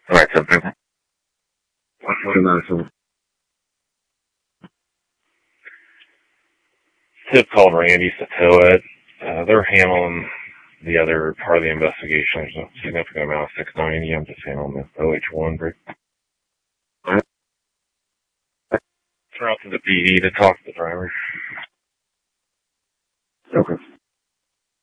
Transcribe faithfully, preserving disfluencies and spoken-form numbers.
Alright, something. Tip called Randy to tow it. Uh, they're handling the other part of the investigation. There's a significant amount of six ninety. I'm just handling the O H one break. Turn out to the P D to talk to the driver.